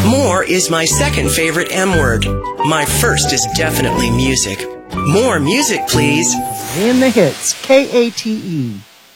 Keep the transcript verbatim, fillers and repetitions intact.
More is my second favorite M word. My first is definitely music. More music, please. In the hits, K A T E.